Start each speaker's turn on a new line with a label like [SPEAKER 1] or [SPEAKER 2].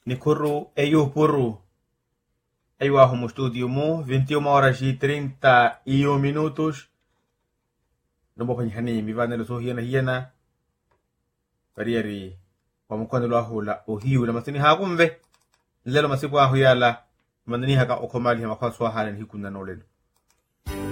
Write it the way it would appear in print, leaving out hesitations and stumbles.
[SPEAKER 1] ni corro eu porro. Eu arrumo estúdio mo 21h30 no bo pani mi va nelo so hiena parieri wa mkono lo ahula o hiu la masini ha kumve lelo masiku ahu yala mandani haka okomali ha makwa so hala ni hikuna no lelo